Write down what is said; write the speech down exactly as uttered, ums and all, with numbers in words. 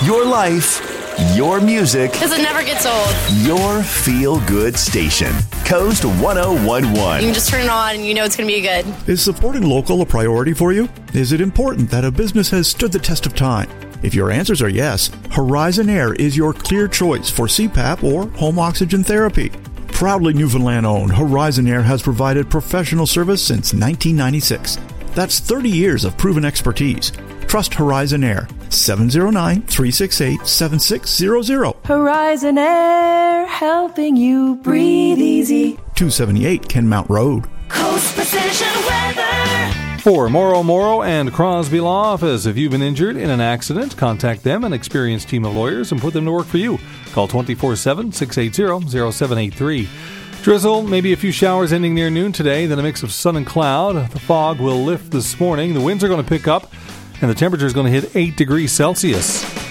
Your life, your music. Because it never gets old. Your feel-good station. Coast one oh one one. You can just turn it on and you know it's going to be good. Is supporting local a priority for you? Is it important that a business has stood the test of time? If your answers are yes, Horizon Air is your clear choice for C PAP or home oxygen therapy. Proudly Newfoundland-owned, Horizon Air has provided professional service since nineteen ninety-six. That's thirty years of proven expertise. Trust Horizon Air. seven oh nine, three six eight, seven six zero zero. Horizon Air, helping you breathe easy. two seventy-eight Kenmount Road. Coast Precision Weather. For Morrow Morrow and Crosby Law Office, if you've been injured in an accident, contact them, an experienced team of lawyers, and put them to work for you. Call two four seven, six eight zero, zero seven eight three. Drizzle, maybe a few showers ending near noon today, then a mix of sun and cloud. The fog will lift this morning. The winds are going to pick up, and the temperature is going to hit eight degrees Celsius.